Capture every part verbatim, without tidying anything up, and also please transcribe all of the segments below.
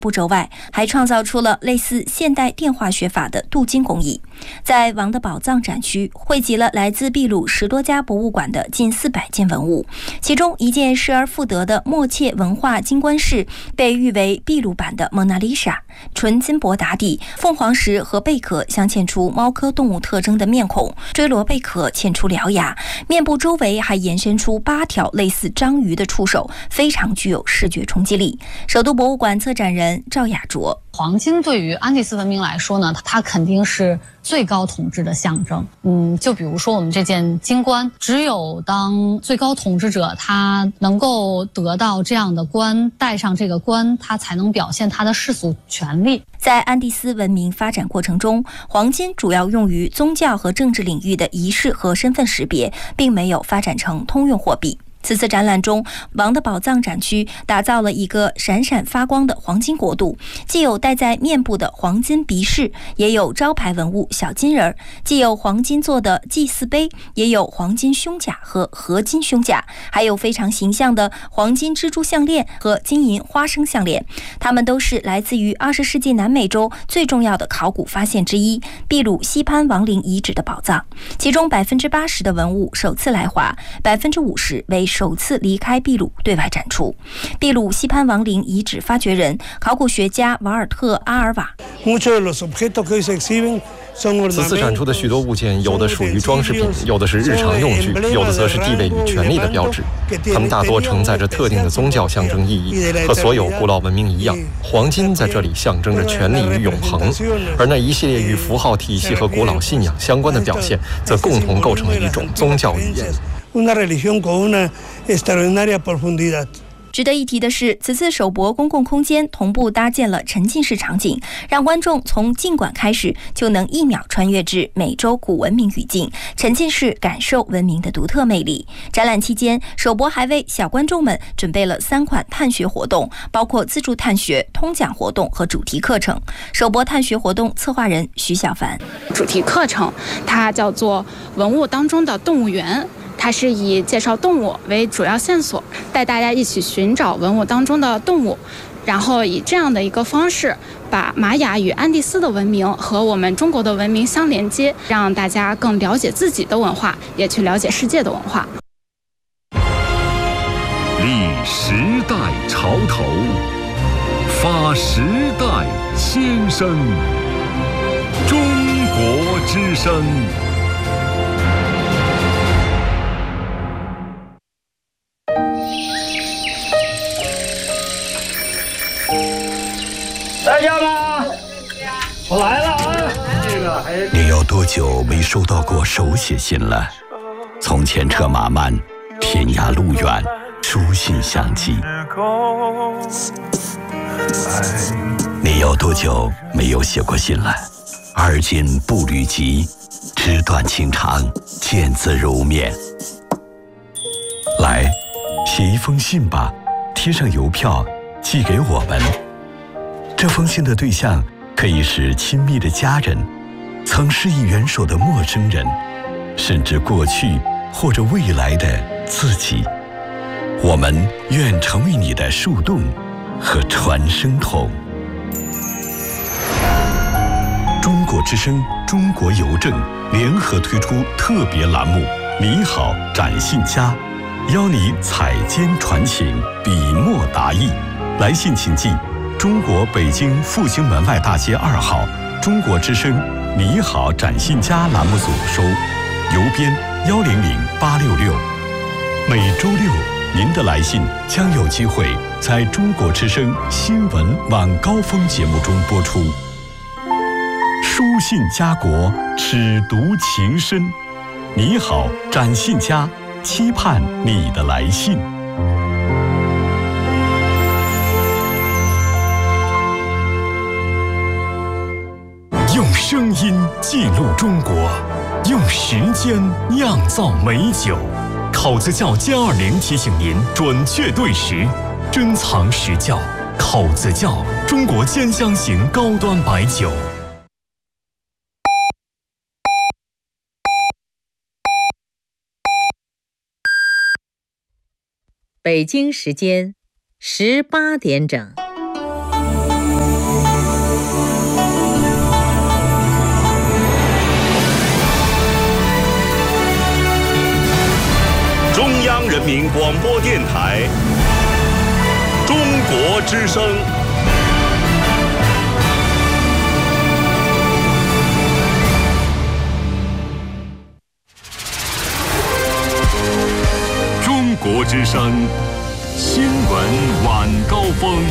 步骤外，还创造出了类似现代电化学法的镀金工艺。在王的宝藏展区汇集了来自秘鲁十多家博物馆的近四百件文物，其中一件失而复得的默切文化金冠饰被誉为秘鲁版的蒙娜丽莎，纯金箔打底，凤凰石和贝壳镶嵌出猫科动物特征的面孔，锥螺贝壳嵌出獠牙，面部周围还延伸出八条类似章鱼的触手，非常具有视觉冲击力。首都博物馆策展人赵雅卓： 黄金对于安第斯文明来说呢，它肯定是最高统治的象征。嗯，就比如说我们这件金冠，只有当最高统治者他能够得到这样的冠，戴上这个冠，他才能表现他的世俗权利。 在安第斯文明发展过程中，黄金主要用于宗教和政治领域的仪式和身份识别，并没有发展成通用货币。此次展览中，王的宝藏展区打造了一个闪闪发光的黄金国度，既有戴在面部的黄金鼻饰，也有招牌文物小金人，既有黄金做的祭祀杯，也有黄金胸甲和合金胸甲，还有非常形象的黄金蜘蛛项链和金银花生项链。它们都是来自于二十世纪南美洲最重要的考古发现之一——秘鲁西潘王陵遗址的宝藏。其中百分之八十的文物首次来华，百分之五十为首次离开秘鲁对外展出。秘鲁西潘王陵遗址发掘人、考古学家瓦尔特·阿尔瓦： 此次展出的许多物件，有的属于装饰品，有的是日常用具，有的则是地位与权力的标志。它们大多承载着特定的宗教象征意义。和所有古老文明一样，黄金在这里象征着权力与永恒，而那一系列与符号体系和古老信仰相关的表现，则共同构成了一种宗教语言。 值得一提的是，此次首博公共空间同步搭建了沉浸式场景，让观众从进馆开始就能一秒穿越至美洲古文明语境，沉浸式感受文明的独特魅力。展览期间，首博还为小观众们准备了三款探学活动，包括自助探学、通讲活动和主题课程。首博探学活动策划人徐小凡： 主题课程它叫做文物当中的动物园，它是以介绍动物为主要线索，带大家一起寻找文物当中的动物，然后以这样的一个方式把玛雅与安第斯的文明和我们中国的文明相连接，让大家更了解自己的文化，也去了解世界的文化。 立时代潮头，发时代先声，中国之声。 在家吗？我来了啊！ 你有多久没收到过手写信了？从前车马慢，天涯路远，书信相寄。你有多久没有写过信了？而今步履急，纸短情长，见字如面。来，写一封信吧，贴上邮票，寄给我们。这封信的对象可以是亲密的家人，曾施以援手的陌生人，甚至过去或者未来的自己。我们愿成为你的树洞和传声筒。中国之声、中国邮政联合推出特别栏目“你好，展信佳”，邀你采笺传情，笔墨达意。来信请寄中国北京复兴门外大街二号中国之声“你好，展信佳”栏目组收，邮编幺零零八六六。每周六，您的来信将有机会在中国之声新闻晚高峰节目中播出。书信家国，尺读情深。你好，展信佳，期盼你的来信。 用声音记录中国，用时间酿造美酒。考子窖歼二零提醒您准确对时，珍藏实窖。考子窖，中国兼香型高端白酒。 北京时间十八点整。 广播电台中国之声。中国之声新闻晚高峰。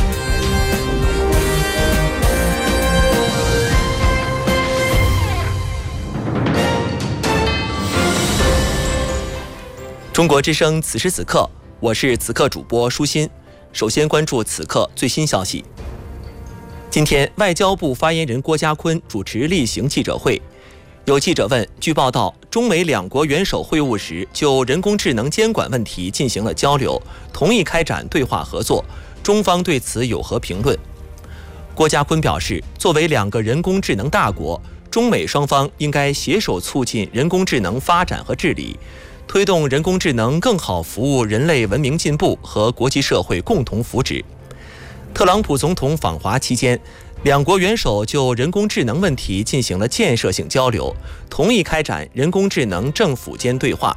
中国之声此时此刻，我是此刻主播舒心。首先关注此刻最新消息。今天，外交部发言人郭家坤主持例行记者会。有记者问，据报道，中美两国元首会晤时就人工智能监管问题进行了交流，同意开展对话合作，中方对此有何评论？郭家坤表示，作为两个人工智能大国，中美双方应该携手促进人工智能发展和治理，推动人工智能更好服务人类文明进步和国际社会共同福祉。特朗普总统访华期间，两国元首就人工智能问题进行了建设性交流，同意开展人工智能政府间对话。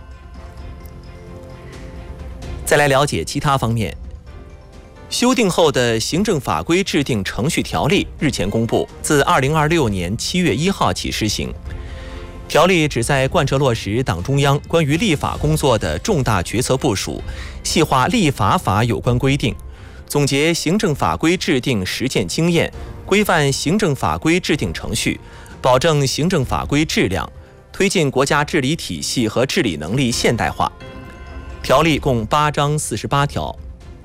再来了解其他方面。修订后的行政法规制定程序条例日前公布，自二零二六年七月一号起施行。条例旨在贯彻落实党中央关于立法工作的重大决策部署，细化立法法有关规定，总结行政法规制定实践经验，规范行政法规制定程序，保证行政法规质量，推进国家治理体系和治理能力现代化。条例共八章四十八条。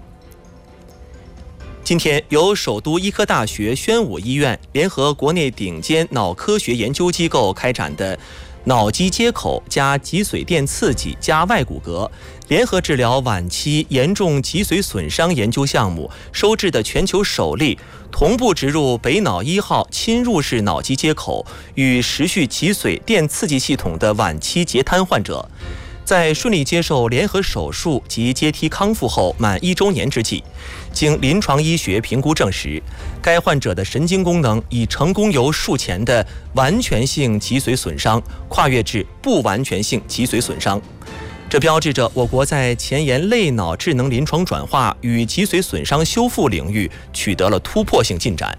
今天，由首都医科大学宣武医院联合国内顶尖脑科学研究机构开展的脑机接口加脊髓电刺激加外骨骼联合治疗晚期严重脊髓损伤研究项目收治的全球首例同步植入北脑一号侵入式脑机接口与时序脊髓电刺激系统的晚期截瘫患者，在顺利接受联合手术及阶梯康复后满一周年之际，经临床医学评估证实，该患者的神经功能已成功由术前的完全性脊髓损伤跨越至不完全性脊髓损伤。这标志着我国在前沿类脑智能临床转化与脊髓损伤修复领域取得了突破性进展。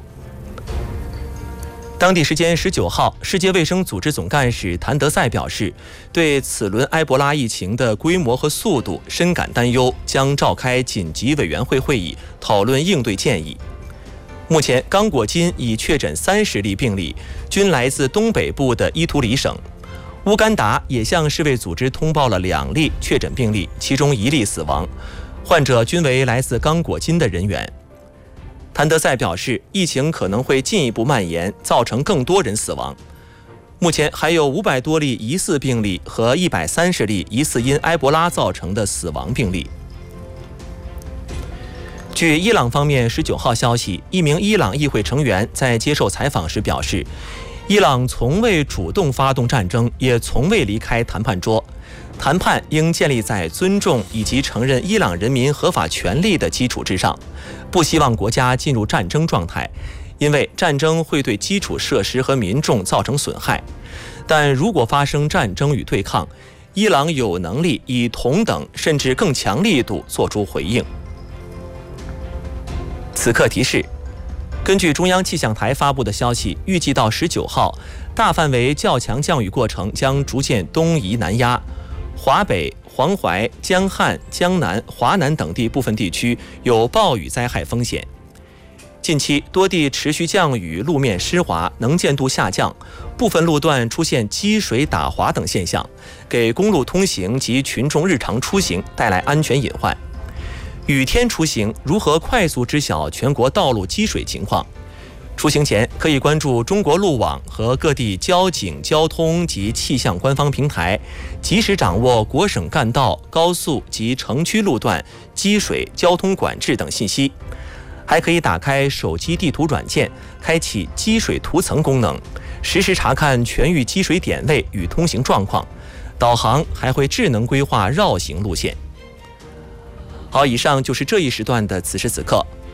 当地时间十九号，世界卫生组织总干事谭德赛表示，对此轮埃博拉疫情的规模和速度深感担忧，将召开紧急委员会会议，讨论应对建议。目前，刚果金已确诊三十例病例，均来自东北部的伊图里省。乌干达也向世卫组织通报了两例确诊病例，其中一例死亡，患者均为来自刚果金的人员。谭德赛表示，疫情可能会进一步蔓延，造成更多人死亡。目前还有五百多例疑似病例和一百三十例疑似因埃博拉造成的死亡病例。据伊朗方面十九号消息，一名伊朗议会成员在接受采访时表示，伊朗从未主动发动战争，也从未离开谈判桌。谈判应建立在尊重以及承认伊朗人民合法权利的基础之上，不希望国家进入战争状态，因为战争会对基础设施和民众造成损害。但如果发生战争与对抗，伊朗有能力以同等甚至更强力度作出回应。此刻提示，根据中央气象台发布的消息，预计到十九号，大范围较强降雨过程将逐渐东移南压。华北、黄淮、江汉、江南、华南等地部分地区有暴雨灾害风险。近期多地持续降雨，路面湿滑，能见度下降，部分路段出现积水打滑等现象，给公路通行及群众日常出行带来安全隐患。雨天出行如何快速知晓全国道路积水情况？出行前可以关注中国路网和各地交警、交通及气象官方平台，及时掌握国省干道、高速及城区路段积水、交通管制等信息。还可以打开手机地图软件，开启积水图层功能，实时查看全域积水点位与通行状况。导航还会智能规划绕行路线。好，以上就是这一时段的此时此刻。